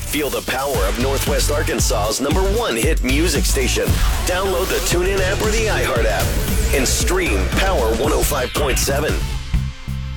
Feel the power of Northwest Arkansas's #1 hit music station. Download the TuneIn app or the iHeart app and stream Power 105.7.